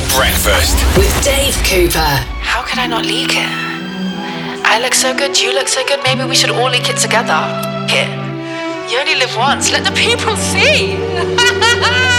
Breakfast with Dave Cooper. How could I not leak it? I look so good, you look so good, maybe we should all leak it together. Here, you only live once, let the people see.